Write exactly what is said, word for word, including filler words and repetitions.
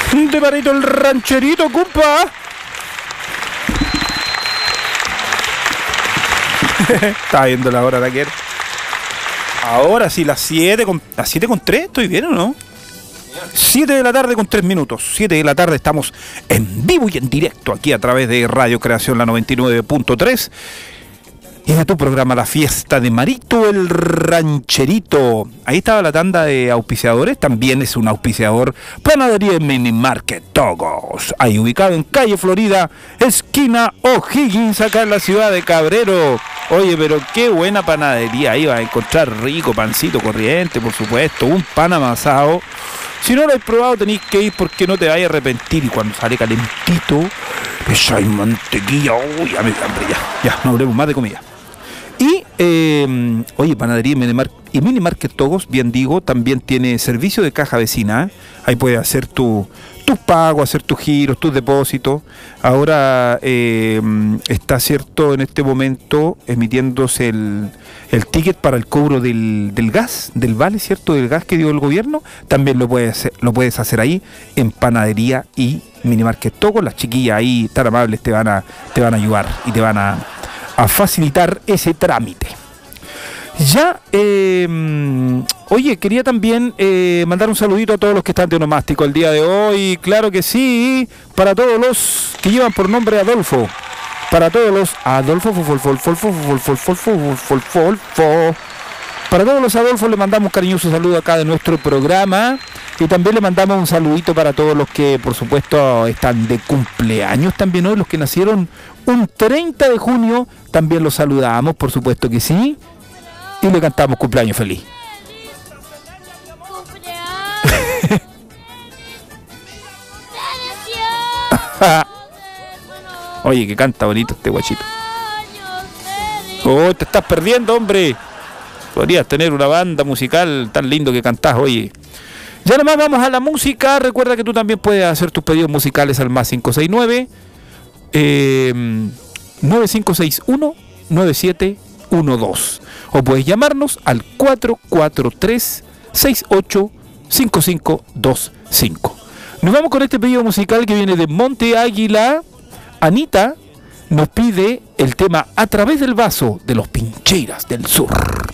De parito el rancherito, compa. Estaba viendo la hora de ayer. Ahora sí, las siete con, las siete con tres, ¿estoy bien o no? siete de la tarde con tres minutos. siete de la tarde estamos en vivo y en directo aquí a través de Radio Creación, la noventa y nueve punto tres. Y en tu programa La Fiesta de Marito el Rancherito. Ahí estaba la tanda de auspiciadores. También es un auspiciador Panadería Mini Market Togos. Ahí ubicado en calle Florida, esquina O'Higgins, acá en la ciudad de Cabrero. Oye, pero qué buena panadería. Ahí vas a encontrar rico pancito corriente, por supuesto. Un pan amasado. Si no lo has probado tenéis que ir porque no te vayas a arrepentir. Y cuando sale calentito, esa mantequilla. Uy, ya me dio hambre ya. Ya, no hablemos más de comida. Y, eh, oye, Panadería y Mini Market Togos, bien digo, también tiene servicio de caja vecina. Ahí puedes hacer tu, tus pagos, hacer tus giros, tus depósitos. Ahora eh, está, cierto, en este momento emitiéndose el, el ticket para el cobro del, del gas, del vale, ¿cierto? Del gas que dio el gobierno. También lo puedes hacer, lo puedes hacer ahí en Panadería y Mini Market Togos. Las chiquillas ahí tan amables te van a, te van a ayudar y te van a... a facilitar ese trámite. Ya, eh, oye, quería también eh, mandar un saludito a todos los que están de onomástico el día de hoy. Claro que sí, para todos los que llevan por nombre Adolfo. Para todos los Adolfo, para todos los Adolfos le mandamos un cariñoso saludo acá de nuestro programa. Y también le mandamos un saludito para todos los que, por supuesto, están de cumpleaños también hoy, los que nacieron un treinta de junio, también los saludamos, por supuesto que sí, y le cantamos cumpleaños feliz. Oye, que canta bonito este guachito. Oh, te estás perdiendo, hombre. Podrías tener una banda musical tan lindo que cantás, oye. Ya nomás vamos a la música. Recuerda que tú también puedes hacer tus pedidos musicales al más cinco seis nueve eh, nueve cinco seis uno nueve siete uno dos, o puedes llamarnos al cuatro cuatro tres seis ocho cinco cinco dos cinco. Nos vamos con este pedido musical que viene de Monte Águila. Anita nos pide el tema A Través del Vaso de los Pincheiras del Sur.